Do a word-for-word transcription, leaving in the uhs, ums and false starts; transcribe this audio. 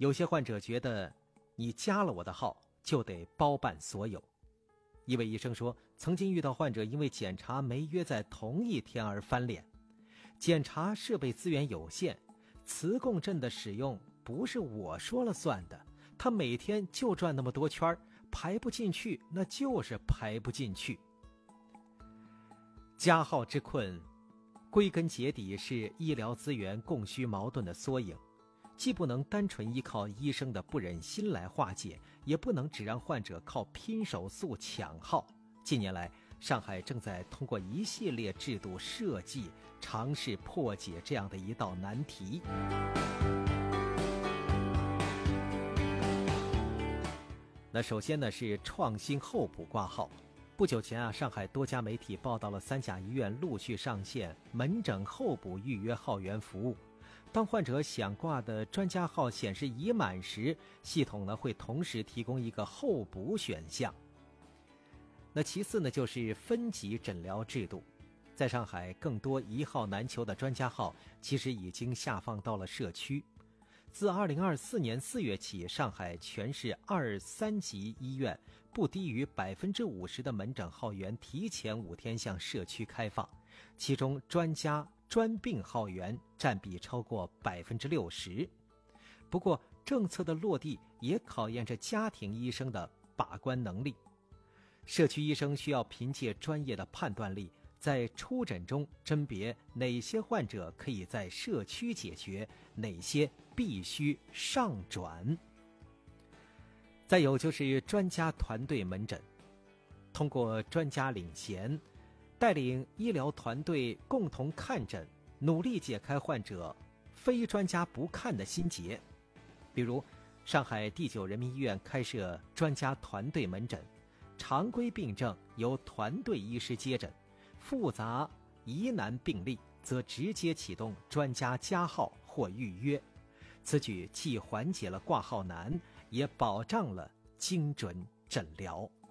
有些患者觉得你加了我的号就得包办所有。一位医生说，曾经遇到患者因为检查没约在同一天而翻脸。检查设备资源有限，磁共振的使用不是我说了算的，他每天就转那么多圈，排不进去那就是排不进去。加号之困归根结底是医疗资源供需矛盾的缩影，既不能单纯依靠医生的不忍心来化解，也不能只让患者靠拼手速抢号。近年来，上海正在通过一系列制度设计尝试破解这样的一道难题。那首先呢是创新候补挂号。不久前啊，上海多家媒体报道了三甲医院陆续上线门诊候补预约号源服务。当患者想挂的专家号显示已满时，系统呢会同时提供一个候补选项。那其次呢就是分级诊疗制度。在上海，更多一号难求的专家号其实已经下放到了社区。自二零二四年四月起，上海全市二三级医院不低于百分之五十的门诊号源提前五天向社区开放，其中专家专病号源占比超过百分之六十。不过，政策的落地也考验着家庭医生的把关能力。社区医生需要凭借专业的判断力，在初诊中甄别哪些患者可以在社区解决，哪些必须上转。再有就是专家团队门诊，通过专家领衔，带领医疗团队共同看诊，努力解开患者非专家不看的心结。比如，上海第九人民医院开设专家团队门诊，常规病症由团队医师接诊，复杂疑难病例则直接启动专家加号或预约。此举既缓解了挂号难，也保障了精准诊疗。